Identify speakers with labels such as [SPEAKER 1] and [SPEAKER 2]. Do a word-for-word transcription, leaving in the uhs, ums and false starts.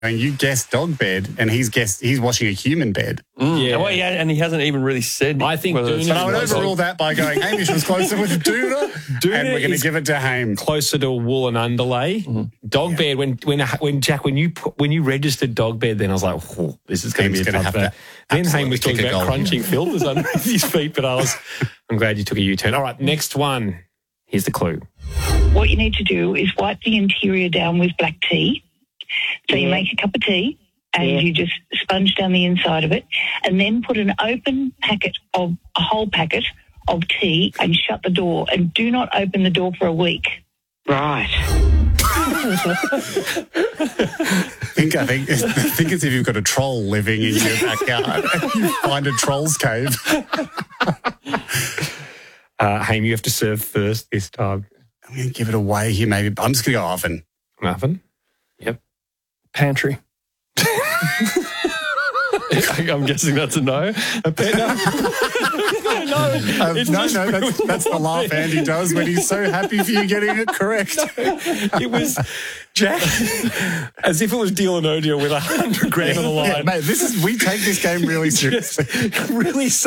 [SPEAKER 1] you guessed dog bed, and he's guessed he's watching a human bed.
[SPEAKER 2] Mm.
[SPEAKER 3] Yeah. Well, yeah, and he hasn't even really said.
[SPEAKER 2] I think
[SPEAKER 3] whether it's-
[SPEAKER 2] Duna-
[SPEAKER 1] But I would
[SPEAKER 2] Closer.
[SPEAKER 1] overrule that by going, Hamish was closer with Duna,
[SPEAKER 2] Duna
[SPEAKER 1] and we're going to
[SPEAKER 2] is
[SPEAKER 1] give it to Haim.
[SPEAKER 2] closer to a woolen underlay.
[SPEAKER 3] Mm-hmm.
[SPEAKER 2] Dog bed. When when when Jack when you put, when you registered dog bed, then I was like, oh, this is going to
[SPEAKER 1] Haim's
[SPEAKER 2] be a
[SPEAKER 1] gonna
[SPEAKER 2] tough
[SPEAKER 1] have
[SPEAKER 2] bed.
[SPEAKER 1] to
[SPEAKER 2] Then Haim was
[SPEAKER 1] absolutely
[SPEAKER 2] talking
[SPEAKER 1] kick a
[SPEAKER 2] about
[SPEAKER 1] goal.
[SPEAKER 2] crunching filters underneath his feet, but I was I'm glad you took a U-turn. All right, next one. Here's the clue.
[SPEAKER 4] What you need to do is wipe the interior down with black tea. So you
[SPEAKER 5] Yeah.
[SPEAKER 4] make a cup of tea and
[SPEAKER 5] Yeah.
[SPEAKER 4] you just sponge down the inside of it, and then put an open packet of a whole packet of tea and shut the door, and do not open the door for a week.
[SPEAKER 5] Right.
[SPEAKER 1] I think, I think, I think it's if you've got a troll living in your backyard and you find a troll's cave.
[SPEAKER 2] Uh, Haim, you have to serve first this time.
[SPEAKER 1] I'm going to give it away here, maybe. I'm just going to go oven.
[SPEAKER 2] Muffin. Yep.
[SPEAKER 3] Pantry. I'm guessing that's a no. A pet, no. no,
[SPEAKER 1] Um,
[SPEAKER 3] it's
[SPEAKER 1] no,
[SPEAKER 3] just
[SPEAKER 1] no, that's,
[SPEAKER 3] ruined
[SPEAKER 1] that's the
[SPEAKER 3] my
[SPEAKER 1] laugh
[SPEAKER 3] day.
[SPEAKER 1] Andy does when he's so happy for you getting it correct.
[SPEAKER 2] It was Jack, as if it was deal or no deal with a hundred grand on the line.
[SPEAKER 1] Yeah, mate, this is we take this game really seriously.
[SPEAKER 2] Really